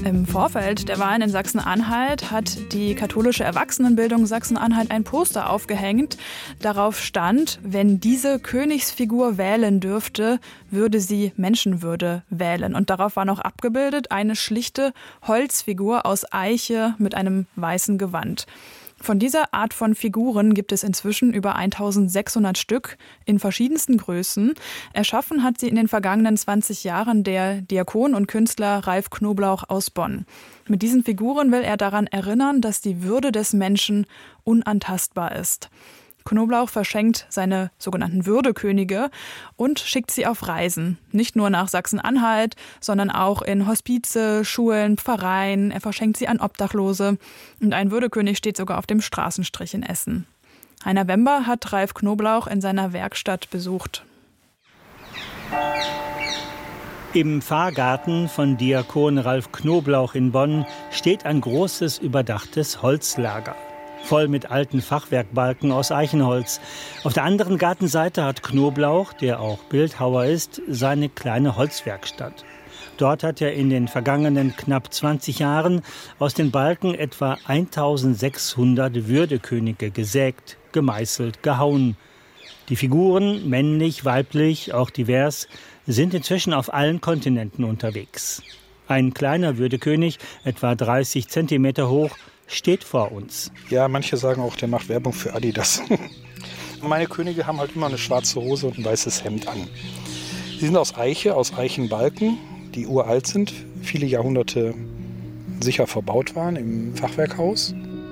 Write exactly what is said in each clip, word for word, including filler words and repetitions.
Im Vorfeld der Wahlen in Sachsen-Anhalt hat die katholische Erwachsenenbildung Sachsen-Anhalt ein Poster aufgehängt. Darauf stand, wenn diese Königsfigur wählen dürfte, würde sie Menschenwürde wählen. Und darauf war noch abgebildet eine schlichte Holzfigur aus Eiche mit einem weißen Gewand. Von dieser Art von Figuren gibt es inzwischen über eintausendsechshundert Stück in verschiedensten Größen. Erschaffen hat sie in den vergangenen zwanzig Jahren der Diakon und Künstler Ralf Knoblauch aus Bonn. Mit diesen Figuren will er daran erinnern, dass die Würde des Menschen unantastbar ist. Knoblauch verschenkt seine sogenannten Würdekönige und schickt sie auf Reisen. Nicht nur nach Sachsen-Anhalt, sondern auch in Hospize, Schulen, Pfarreien. Er verschenkt sie an Obdachlose. Und ein Würdekönig steht sogar auf dem Straßenstrich in Essen. Heiner Wember hat Ralf Knoblauch in seiner Werkstatt besucht. Im Pfarrgarten von Diakon Ralf Knoblauch in Bonn steht ein großes, überdachtes Holzlager. Voll mit alten Fachwerkbalken aus Eichenholz. Auf der anderen Gartenseite hat Knoblauch, der auch Bildhauer ist, seine kleine Holzwerkstatt. Dort hat er in den vergangenen knapp zwanzig Jahren aus den Balken etwa eintausendsechshundert Würdekönige gesägt, gemeißelt, gehauen. Die Figuren, männlich, weiblich, auch divers, sind inzwischen auf allen Kontinenten unterwegs. Ein kleiner Würdekönig, etwa dreißig Zentimeter hoch, steht vor uns. Ja, manche sagen auch, der macht Werbung für Adidas. Meine Könige haben halt immer eine schwarze Hose und ein weißes Hemd an. Sie sind aus Eiche, aus Eichenbalken, die uralt sind, viele Jahrhunderte sicher verbaut waren im Fachwerkhaus.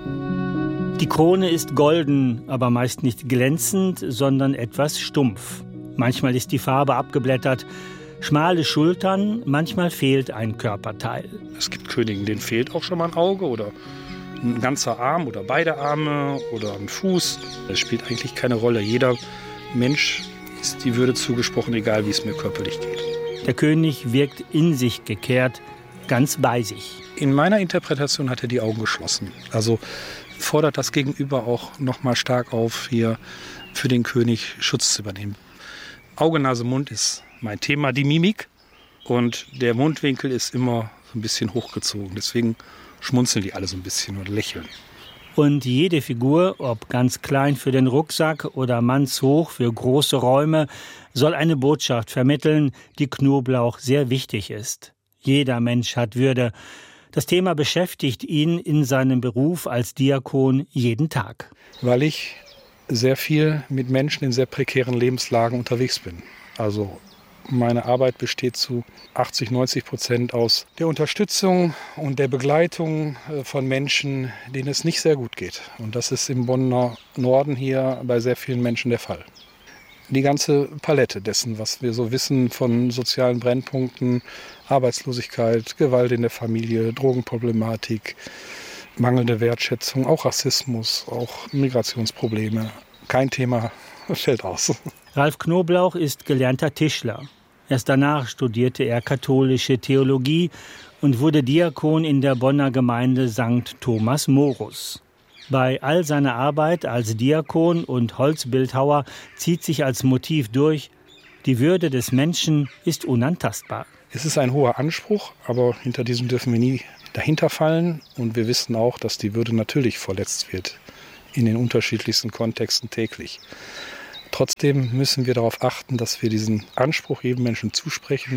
Die Krone ist golden, aber meist nicht glänzend, sondern etwas stumpf. Manchmal ist die Farbe abgeblättert. Schmale Schultern, manchmal fehlt ein Körperteil. Es gibt Königen, denen fehlt auch schon mal ein Auge oder ein ganzer Arm oder beide Arme oder ein Fuß. Das spielt eigentlich keine Rolle. Jeder Mensch ist die Würde zugesprochen, egal wie es mir körperlich geht. Der König wirkt in sich gekehrt, ganz bei sich. In meiner Interpretation hat er die Augen geschlossen. Also fordert das Gegenüber auch noch mal stark auf, hier für den König Schutz zu übernehmen. Auge, Nase, Mund ist mein Thema, die Mimik. Und der Mundwinkel ist immer so ein bisschen hochgezogen. Deswegen schmunzeln die alle so ein bisschen oder lächeln. Und jede Figur, ob ganz klein für den Rucksack oder mannshoch für große Räume, soll eine Botschaft vermitteln, die Knoblauch sehr wichtig ist. Jeder Mensch hat Würde. Das Thema beschäftigt ihn in seinem Beruf als Diakon jeden Tag. Weil ich sehr viel mit Menschen in sehr prekären Lebenslagen unterwegs bin. Also meine Arbeit besteht zu achtzig, neunzig Prozent aus der Unterstützung und der Begleitung von Menschen, denen es nicht sehr gut geht. Und das ist im Bonner Norden hier bei sehr vielen Menschen der Fall. Die ganze Palette dessen, was wir so wissen von sozialen Brennpunkten, Arbeitslosigkeit, Gewalt in der Familie, Drogenproblematik, mangelnde Wertschätzung, auch Rassismus, auch Migrationsprobleme. Kein Thema fällt aus. Ralf Knoblauch ist gelernter Tischler. Erst danach studierte er katholische Theologie und wurde Diakon in der Bonner Gemeinde Sankt Thomas Morus. Bei all seiner Arbeit als Diakon und Holzbildhauer zieht sich als Motiv durch: Die Würde des Menschen ist unantastbar. Es ist ein hoher Anspruch, aber hinter diesem dürfen wir nie dahinter fallen. Und wir wissen auch, dass die Würde natürlich verletzt wird, in den unterschiedlichsten Kontexten täglich. Trotzdem müssen wir darauf achten, dass wir diesen Anspruch jedem Menschen zusprechen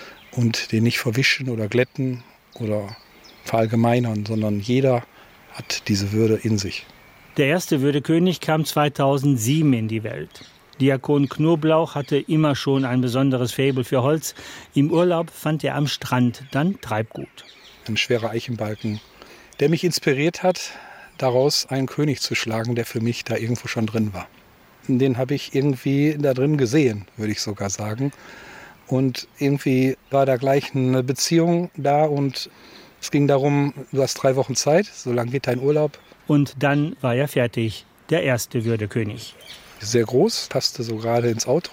und den nicht verwischen oder glätten oder verallgemeinern, sondern jeder hat diese Würde in sich. Der erste Würdekönig kam zweitausendsieben in die Welt. Diakon Knoblauch hatte immer schon ein besonderes Faible für Holz. Im Urlaub fand er am Strand dann Treibgut. Ein schwerer Eichenbalken, der mich inspiriert hat, daraus einen König zu schlagen, der für mich da irgendwo schon drin war. Den habe ich irgendwie da drin gesehen, würde ich sogar sagen. Und irgendwie war da gleich eine Beziehung da und es ging darum, du hast drei Wochen Zeit, so lange geht dein Urlaub. Und dann war er fertig, der erste Würdekönig. Sehr groß, passte so gerade ins Auto.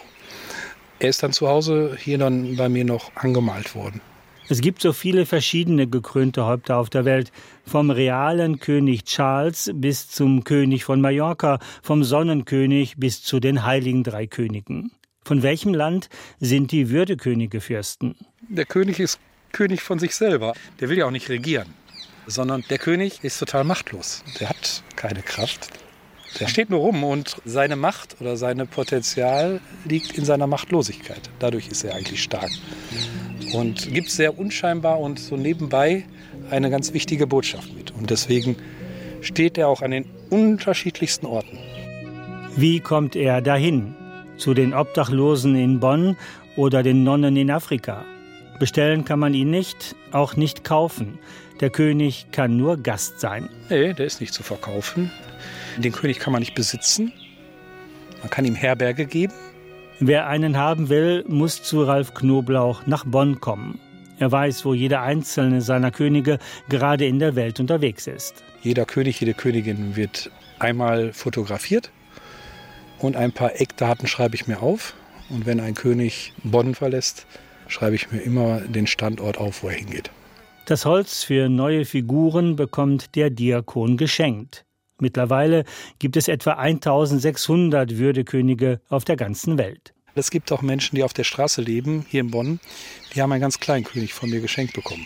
Er ist dann zu Hause hier dann bei mir noch angemalt worden. Es gibt so viele verschiedene gekrönte Häupter auf der Welt, vom realen König Charles bis zum König von Mallorca, vom Sonnenkönig bis zu den heiligen drei Königen. Von welchem Land sind die Würdekönige Fürsten? Der König ist König von sich selber. Der will ja auch nicht regieren, sondern der König ist total machtlos. Der hat keine Kraft. Der steht nur rum und seine Macht oder sein Potenzial liegt in seiner Machtlosigkeit. Dadurch ist er eigentlich stark und gibt sehr unscheinbar und so nebenbei eine ganz wichtige Botschaft mit. Und deswegen steht er auch an den unterschiedlichsten Orten. Wie kommt er dahin? Zu den Obdachlosen in Bonn oder den Nonnen in Afrika? Bestellen kann man ihn nicht, auch nicht kaufen. Der König kann nur Gast sein. Nee, der ist nicht zu verkaufen. Den König kann man nicht besitzen. Man kann ihm Herberge geben. Wer einen haben will, muss zu Ralf Knoblauch nach Bonn kommen. Er weiß, wo jeder einzelne seiner Könige gerade in der Welt unterwegs ist. Jeder König, jede Königin wird einmal fotografiert und ein paar Eckdaten schreibe ich mir auf. Und wenn ein König Bonn verlässt, schreibe ich mir immer den Standort auf, wo er hingeht. Das Holz für neue Figuren bekommt der Diakon geschenkt. Mittlerweile gibt es etwa eintausendsechshundert Würdekönige auf der ganzen Welt. Es gibt auch Menschen, die auf der Straße leben, hier in Bonn, die haben einen ganz kleinen König von mir geschenkt bekommen.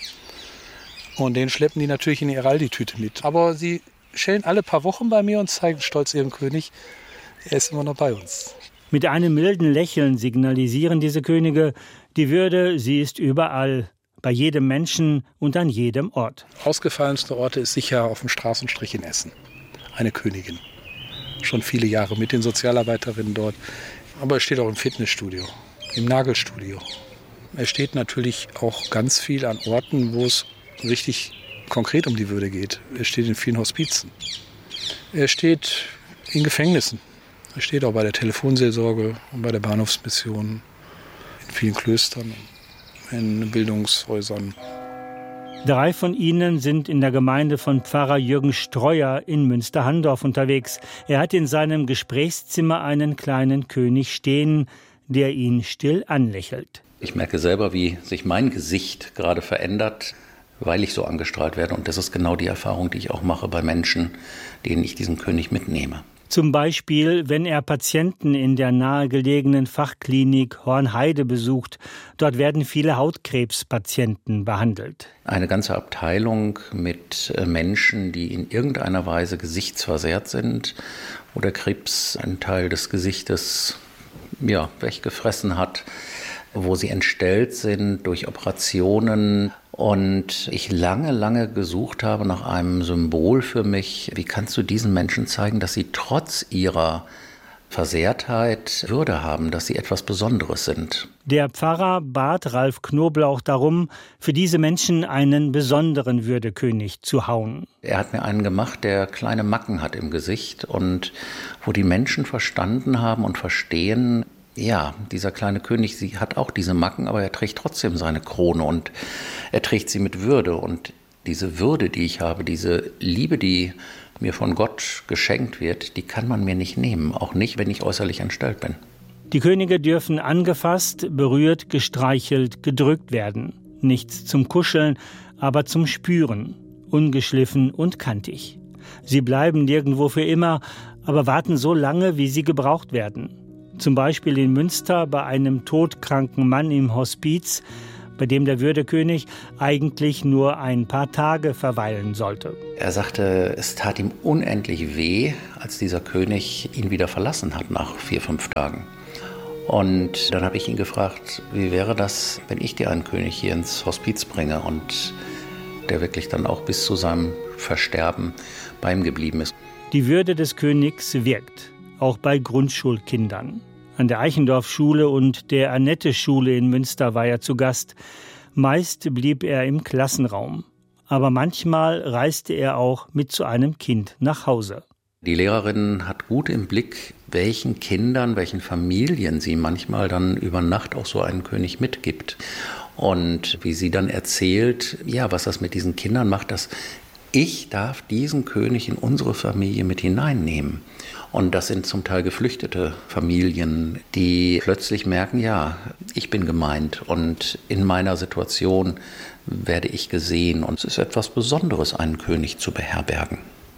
Und den schleppen die natürlich in die Heralditüte mit. Aber sie schellen alle paar Wochen bei mir und zeigen stolz ihren König. Er ist immer noch bei uns. Mit einem milden Lächeln signalisieren diese Könige, die Würde, sie ist überall, bei jedem Menschen und an jedem Ort. Ausgefallenste Orte ist sicher auf dem Straßenstrich in Essen. Eine Königin. Schon viele Jahre mit den Sozialarbeiterinnen dort. Aber er steht auch im Fitnessstudio, im Nagelstudio. Er steht natürlich auch ganz viel an Orten, wo es richtig konkret um die Würde geht. Er steht in vielen Hospizen. Er steht in Gefängnissen. Er steht auch bei der Telefonseelsorge und bei der Bahnhofsmission, in vielen Klöstern, in Bildungshäusern. Drei von ihnen sind in der Gemeinde von Pfarrer Jürgen Streuer in Münster-Handorf unterwegs. Er hat in seinem Gesprächszimmer einen kleinen König stehen, der ihn still anlächelt. Ich merke selber, wie sich mein Gesicht gerade verändert, weil ich so angestrahlt werde. Und das ist genau die Erfahrung, die ich auch mache bei Menschen, denen ich diesen König mitnehme. Zum Beispiel, wenn er Patienten in der nahegelegenen Fachklinik Hornheide besucht. Dort werden viele Hautkrebspatienten behandelt. Eine ganze Abteilung mit Menschen, die in irgendeiner Weise gesichtsversehrt sind, wo der Krebs einen Teil des Gesichtes ja, weggefressen hat, wo sie entstellt sind durch Operationen. Und ich lange, lange gesucht habe nach einem Symbol für mich. Wie kannst du diesen Menschen zeigen, dass sie trotz ihrer Versehrtheit Würde haben, dass sie etwas Besonderes sind? Der Pfarrer bat Ralf Knoblauch darum, für diese Menschen einen besonderen Würdekönig zu hauen. Er hat mir einen gemacht, der kleine Macken hat im Gesicht und wo die Menschen verstanden haben und verstehen, ja, dieser kleine König, sie hat auch diese Macken, aber er trägt trotzdem seine Krone und er trägt sie mit Würde. Und diese Würde, die ich habe, diese Liebe, die mir von Gott geschenkt wird, die kann man mir nicht nehmen, auch nicht, wenn ich äußerlich entstellt bin. Die Könige dürfen angefasst, berührt, gestreichelt, gedrückt werden. Nichts zum Kuscheln, aber zum Spüren, ungeschliffen und kantig. Sie bleiben nirgendwo für immer, aber warten so lange, wie sie gebraucht werden. Zum Beispiel in Münster bei einem todkranken Mann im Hospiz, bei dem der Würdekönig eigentlich nur ein paar Tage verweilen sollte. Er sagte, es tat ihm unendlich weh, als dieser König ihn wieder verlassen hat nach vier, fünf Tagen. Und dann habe ich ihn gefragt, wie wäre das, wenn ich dir einen König hier ins Hospiz bringe und der wirklich dann auch bis zu seinem Versterben bei ihm geblieben ist. Die Würde des Königs wirkt. Auch bei Grundschulkindern. An der Eichendorff-Schule und der Annette-Schule in Münster war er zu Gast. Meist blieb er im Klassenraum. Aber manchmal reiste er auch mit zu einem Kind nach Hause. Die Lehrerin hat gut im Blick, welchen Kindern, welchen Familien sie manchmal dann über Nacht auch so einen König mitgibt. Und wie sie dann erzählt, ja, was das mit diesen Kindern macht, dass ich darf diesen König in unsere Familie mit hineinnehmen. Und das sind zum Teil geflüchtete Familien, die plötzlich merken, ja, ich bin gemeint und in meiner Situation werde ich gesehen. Und es ist etwas Besonderes, einen König zu beherbergen.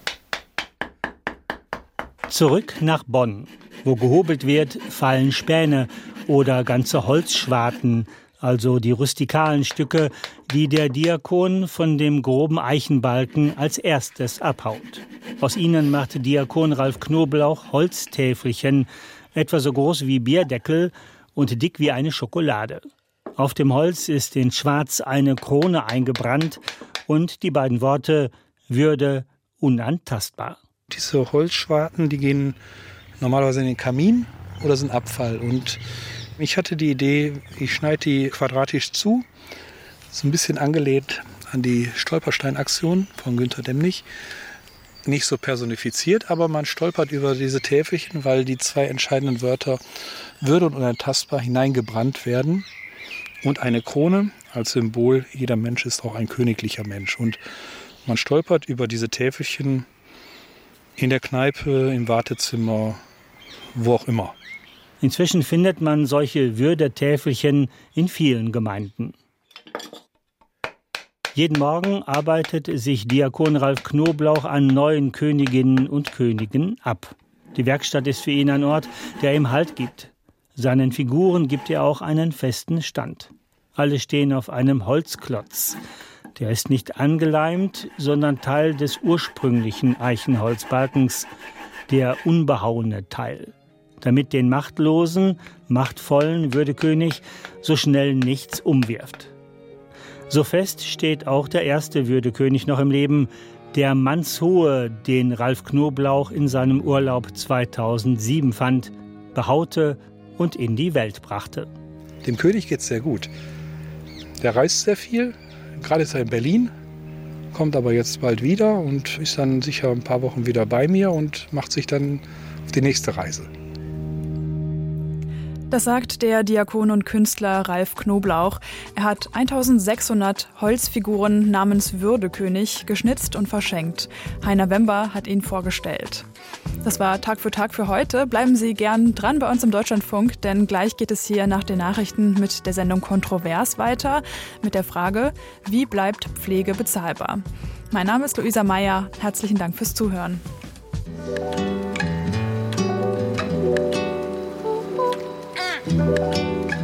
Zurück nach Bonn. Wo gehobelt wird, fallen Späne oder ganze Holzschwarten, also die rustikalen Stücke, die der Diakon von dem groben Eichenbalken als erstes abhaut. Aus ihnen macht Diakon Ralf Knoblauch Holztäfelchen, etwa so groß wie Bierdeckel und dick wie eine Schokolade. Auf dem Holz ist in Schwarz eine Krone eingebrannt und die beiden Worte Würde unantastbar. Diese Holzschwarten, die gehen normalerweise in den Kamin oder sind Abfall. Und ich hatte die Idee, ich schneide die quadratisch zu. Das ist ein bisschen angelehnt an die Stolperstein-Aktion von Günter Demnig. Nicht so personifiziert, aber man stolpert über diese Täfelchen, weil die zwei entscheidenden Wörter Würde und unantastbar hineingebrannt werden. Und eine Krone als Symbol, jeder Mensch ist auch ein königlicher Mensch. Und man stolpert über diese Täfelchen in der Kneipe, im Wartezimmer, wo auch immer. Inzwischen findet man solche Würdetäfelchen in vielen Gemeinden. Jeden Morgen arbeitet sich Diakon Ralf Knoblauch an neuen Königinnen und Königen ab. Die Werkstatt ist für ihn ein Ort, der ihm Halt gibt. Seinen Figuren gibt er auch einen festen Stand. Alle stehen auf einem Holzklotz. Der ist nicht angeleimt, sondern Teil des ursprünglichen Eichenholzbalkens, der unbehauene Teil. Damit den machtlosen, machtvollen Würdekönig so schnell nichts umwirft. So fest steht auch der erste Würdekönig noch im Leben, der Mannshohe, den Ralf Knoblauch in seinem Urlaub zweitausendsieben fand, behaute und in die Welt brachte. Dem König geht's sehr gut. Der reist sehr viel, gerade ist er in Berlin, kommt aber jetzt bald wieder und ist dann sicher ein paar Wochen wieder bei mir und macht sich dann auf die nächste Reise. Das sagt der Diakon und Künstler Ralf Knoblauch. Er hat eintausendsechshundert Holzfiguren namens Würdekönig geschnitzt und verschenkt. Heiner Wember hat ihn vorgestellt. Das war Tag für Tag für heute. Bleiben Sie gern dran bei uns im Deutschlandfunk, denn gleich geht es hier nach den Nachrichten mit der Sendung Kontrovers weiter, mit der Frage, wie bleibt Pflege bezahlbar? Mein Name ist Luisa Meyer. Herzlichen Dank fürs Zuhören. Thank you.